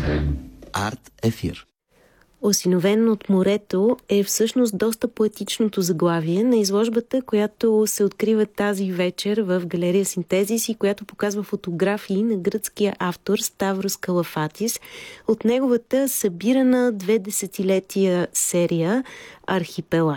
Арт ефир. Осиновен от морето е всъщност доста поетичното заглавие на изложбата, която се открива тази вечер в галерия Синтезис и която показва фотографии на гръцкия автор Ставрос Калафатис от неговата събирана 2 десетилетия серия Архипелаг.